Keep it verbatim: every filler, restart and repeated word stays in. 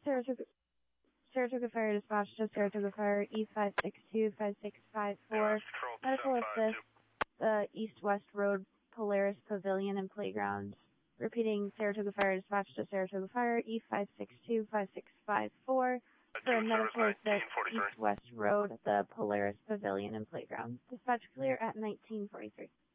Saratoga, Saratoga Fire Dispatch to Saratoga Fire E five six two five six five four. Medical assist, uh, East-West Road, Polaris Pavilion and Playground. Repeating, Saratoga Fire Dispatch to Saratoga Fire E five six two five six five four. For a medical assist, East-West Road, the Polaris Pavilion and Playground. Dispatch clear at nineteen forty-three.